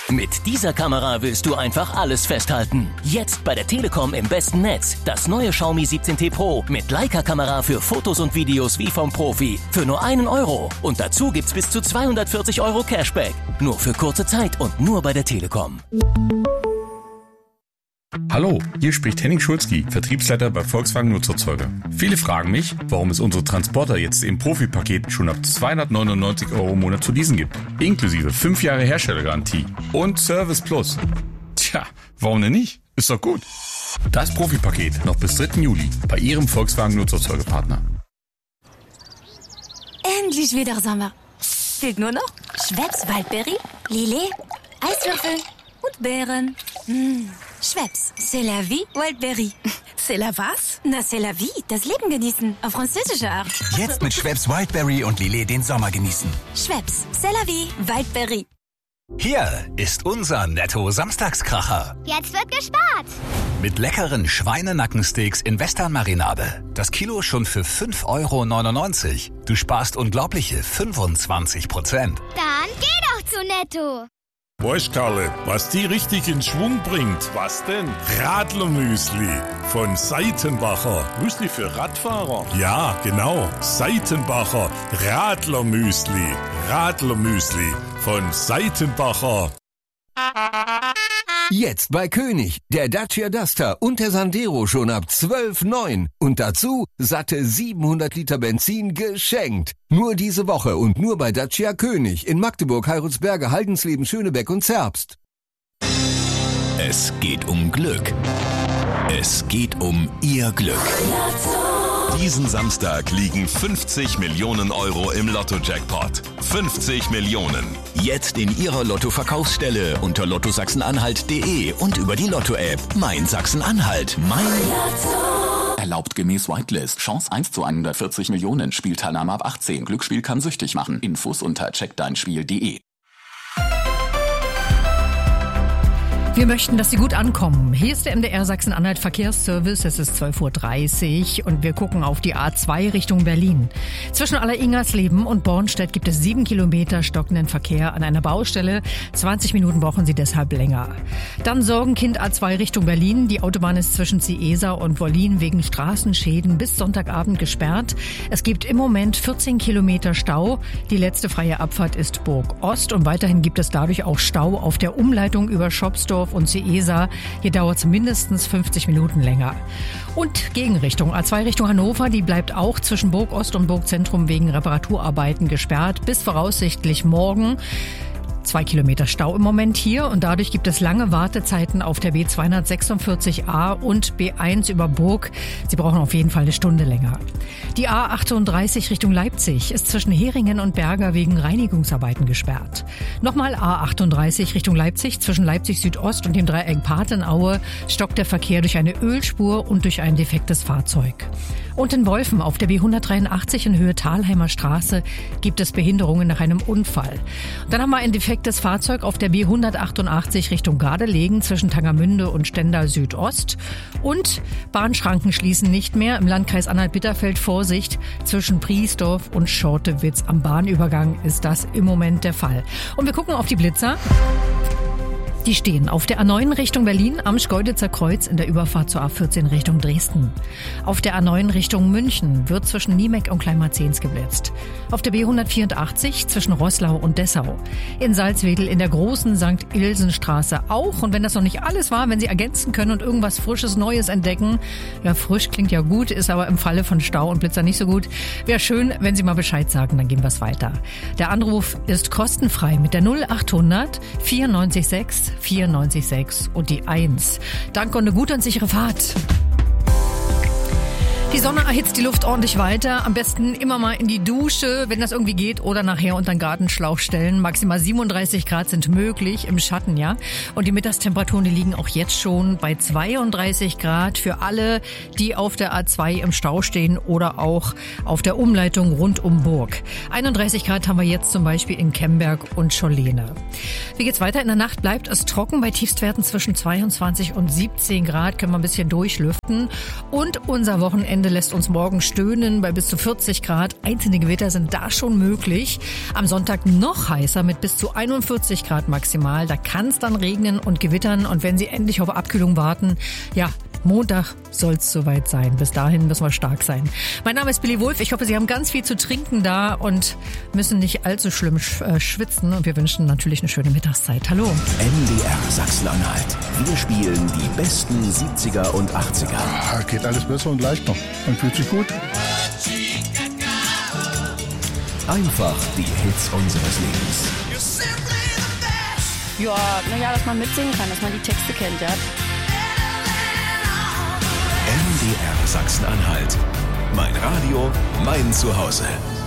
Mit dieser Kamera willst du einfach alles festhalten. Jetzt bei der Telekom im besten Netz. Das neue Xiaomi 17T Pro mit Leica-Kamera für Fotos und Videos wie vom Profi. Für nur 1 Euro. Und dazu gibt's bis zu 240 Euro Cashback. Nur für kurze Zeit und nur bei der Telekom. Hallo, hier spricht Henning Schulzki, Vertriebsleiter bei Volkswagen Nutzerzeuger. Viele fragen mich, warum es unsere Transporter jetzt im Profi-Paket schon ab 299 € im Monat zu leasen gibt. Inklusive 5 Jahre Herstellergarantie und Service Plus. Tja, warum denn nicht? Ist doch gut. Das Profi-Paket noch bis 3. Juli bei Ihrem Volkswagen Nutzerzeugerpartner. Endlich wieder Sommer. Fehlt nur noch Schweppes Waldbeere, Lillet, Eiswürfel und Beeren. Schweppes, c'est la vie, Wildberry. C'est la was? Na, c'est la vie, das Leben genießen, auf französische Art. Jetzt mit Schweppes Wildberry und Lillet den Sommer genießen. Schweppes, c'est la vie, Wildberry. Hier ist unser Netto-Samstagskracher. Jetzt wird gespart. Mit leckeren Schweinenackensteaks in Western-Marinade. Das Kilo schon für 5,99 €. Du sparst unglaubliche 25%. Dann geh doch zu Netto. Weißt, Karle, was die richtig in Schwung bringt? Was denn? Radlermüsli von Seitenbacher. Müsli für Radfahrer. Ja, genau. Seitenbacher Radlermüsli. Radlermüsli von Seitenbacher. Jetzt bei König, der Dacia Duster und der Sandero schon ab 12,9. Und dazu satte 700 Liter Benzin geschenkt. Nur diese Woche und nur bei Dacia König in Magdeburg, Heilsberge, Haldensleben, Schönebeck und Zerbst. Es geht um Glück. Es geht um Ihr Glück. Diesen Samstag liegen 50 Millionen € im Lotto-Jackpot. 50 Millionen. Jetzt in Ihrer Lotto-Verkaufsstelle unter lottosachsen-anhalt.de und über die Lotto-App. Mein Sachsen-Anhalt. Mein Lotto. Erlaubt gemäß Whitelist. Chance 1 zu 140 Millionen. Spielteilnahme ab 18. Glücksspiel kann süchtig machen. Infos unter checkdeinspiel.de. Wir möchten, dass Sie gut ankommen. Hier ist der MDR Sachsen-Anhalt Verkehrsservice. Es ist 12:30 Uhr und wir gucken auf die A2 Richtung Berlin. Zwischen Alleringersleben und Bornstedt gibt es 7 Kilometer stockenden Verkehr an einer Baustelle. 20 Minuten brauchen Sie deshalb länger. Dann Sorgenkind A2 Richtung Berlin. Die Autobahn ist zwischen Ziesa und Wollin wegen Straßenschäden bis Sonntagabend gesperrt. Es gibt im Moment 14 Kilometer Stau. Die letzte freie Abfahrt ist Burg Ost und weiterhin gibt es dadurch auch Stau auf der Umleitung über Schopsdorf und Ciesa. Hier dauert es mindestens 50 Minuten länger. Und Gegenrichtung A2 Richtung Hannover, die bleibt auch zwischen Burg Ost und Burg Zentrum wegen Reparaturarbeiten gesperrt bis voraussichtlich morgen. 2 Kilometer Stau im Moment hier und dadurch gibt es lange Wartezeiten auf der B246a und B1 über Burg. Sie brauchen auf jeden Fall eine Stunde länger. Die A38 Richtung Leipzig ist zwischen Heringen und Berger wegen Reinigungsarbeiten gesperrt. Nochmal A38 Richtung Leipzig, zwischen Leipzig Südost und dem Dreieck Patenaue stockt der Verkehr durch eine Ölspur und durch ein defektes Fahrzeug. Und in Wolfen auf der B183 in Höhe Thalheimer Straße gibt es Behinderungen nach einem Unfall. Dann haben wir ein defektes Fahrzeug auf der B188 Richtung Gardelegen zwischen Tangermünde und Stendal Südost. Und Bahnschranken schließen nicht mehr. Im Landkreis Anhalt-Bitterfeld Vorsicht. Zwischen Priesdorf und Schortewitz am Bahnübergang ist das im Moment der Fall. Und wir gucken auf die Blitzer. Die stehen auf der A9 Richtung Berlin am Schkeuditzer Kreuz in der Überfahrt zur A14 Richtung Dresden. Auf der A9 Richtung München wird zwischen Niemeck und Kleinmarzens geblitzt. Auf der B184 zwischen Roßlau und Dessau. In Salzwedel in der großen St. Ilsenstraße auch. Und wenn das noch nicht alles war, wenn Sie ergänzen können und irgendwas Frisches, Neues entdecken. Ja, frisch klingt ja gut, ist aber im Falle von Stau und Blitzer nicht so gut. Wäre schön, wenn Sie mal Bescheid sagen, dann gehen wir es weiter. Der Anruf ist kostenfrei mit der 0800 94 94,6 und die 1. Danke und eine gute und sichere Fahrt. Die Sonne erhitzt die Luft ordentlich weiter. Am besten immer mal in die Dusche, wenn das irgendwie geht, oder nachher unter den Gartenschlauch stellen. Maximal 37 Grad sind möglich im Schatten, ja. Und die Mittagstemperaturen, die liegen auch jetzt schon bei 32 Grad für alle, die auf der A2 im Stau stehen oder auch auf der Umleitung rund um Burg. 31 Grad haben wir jetzt zum Beispiel in Kemberg und Schollene. Wie geht's weiter? In der Nacht bleibt es trocken bei Tiefstwerten zwischen 22 und 17 Grad. Können wir ein bisschen durchlüften. Und unser Wochenende Wochenende lässt uns morgen stöhnen bei bis zu 40 Grad. Einzelne Gewitter sind da schon möglich. Am Sonntag noch heißer mit bis zu 41 Grad maximal. Da kann es dann regnen und gewittern. Und wenn Sie endlich auf Abkühlung warten, ja, Montag soll es soweit sein. Bis dahin müssen wir stark sein. Mein Name ist Billy Wulff. Ich hoffe, Sie haben ganz viel zu trinken da und müssen nicht allzu schlimm schwitzen. Und wir wünschen natürlich eine schöne Mittagszeit. Hallo. MDR Sachsen-Anhalt. Wir spielen die besten 70er und 80er. Ja, geht alles besser und leichter. Man fühlt sich gut. Einfach die Hits unseres Lebens. Ja, naja, dass man mitsingen kann, dass man die Texte kennt, ja. MDR Sachsen-Anhalt. Mein Radio, mein Zuhause.